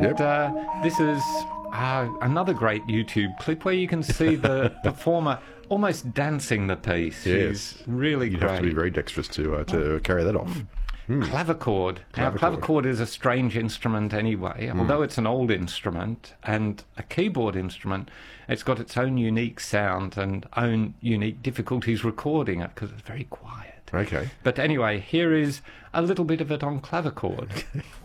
this is another great YouTube clip where you can see the performer almost dancing the piece. Yes. He's really You'd great. have to be very dexterous to carry that off. Clavichord. Now, clavichord is a strange instrument anyway. Although it's an old instrument and a keyboard instrument, it's got its own unique sound and own unique difficulties recording it because it's very quiet. Okay. But anyway, here is a little bit of it on clavichord.